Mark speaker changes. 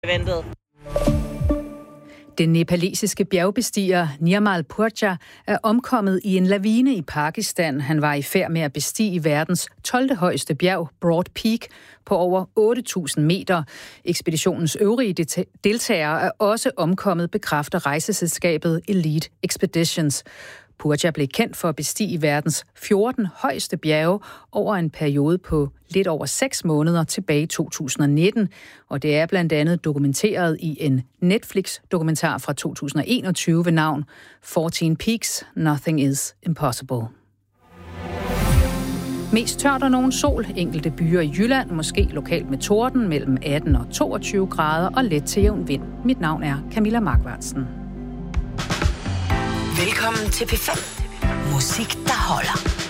Speaker 1: ventet.
Speaker 2: Den nepalesiske bjergbestiger Nirmal Purja er omkommet i en lavine i Pakistan. Han var i færd med at bestige verdens 12. højeste bjerg, Broad Peak, på over 8.000 meter. Ekspeditionens øvrige deltagere er også omkommet, bekræfter rejseselskabet Elite Expeditions. Purja blev kendt for at bestige verdens 14 højeste bjerge over en periode på lidt over 6 måneder tilbage i 2019, og det er blandt andet dokumenteret i en Netflix-dokumentar fra 2021 ved navn 14 Peaks, Nothing is Impossible. Mest tørt og nogen sol, enkelte byer i Jylland, måske lokalt med torden mellem 18 og 22 grader og let til jævn vind. Mit navn er Camilla Markvartsen.
Speaker 3: Velkommen til P5. Musik, der holder.